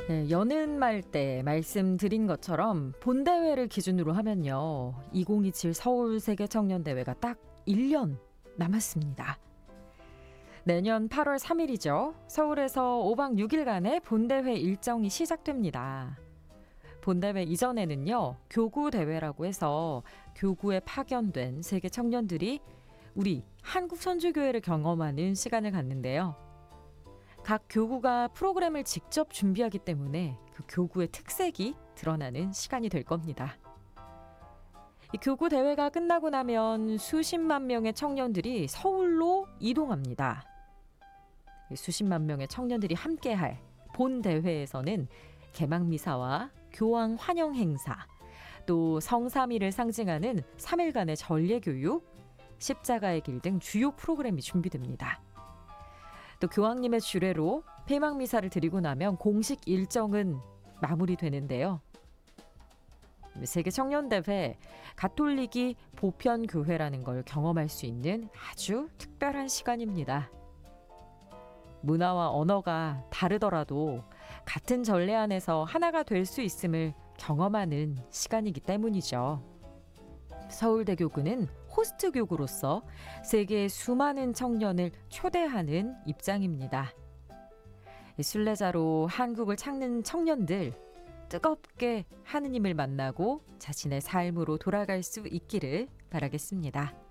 네, 여는 말 때 말씀드린 것처럼 본대회를 기준으로 하면요. 2027 서울 세계청년대회가 딱 1년 남았습니다. 내년 8월 3일이죠. 서울에서 5박 6일간의 본대회 일정이 시작됩니다. 본대회 이전에는요. 교구대회라고 해서 교구에 파견된 세계 청년들이 우리 한국선주교회를 경험하는 시간을 갖는데요. 각 교구가 프로그램을 직접 준비하기 때문에 그 교구의 특색이 드러나는 시간이 될 겁니다. 이 교구 대회가 끝나고 나면 수십만 명의 청년들이 서울로 이동합니다. 수십만 명의 청년들이 함께할 본 대회에서는 개막 미사와 교황 환영 행사, 또 성삼위를 상징하는 3일간의 전례 교육, 십자가의 길 등 주요 프로그램이 준비됩니다. 또 교황님의 주례로 폐막 미사를 드리고 나면 공식 일정은 마무리되는데요. 세계 청년대회, 가톨릭이 보편 교회라는 걸 경험할 수 있는 아주 특별한 시간입니다. 문화와 언어가 다르더라도 같은 전례 안에서 하나가 될 수 있음을 경험하는 시간이기 때문이죠. 서울대교구는 호스트 교구로서 세계의 수많은 청년을 초대하는 입장입니다. 순례자로 한국을 찾는 청년들, 뜨겁게 하느님을 만나고 자신의 삶으로 돌아갈 수 있기를 바라겠습니다.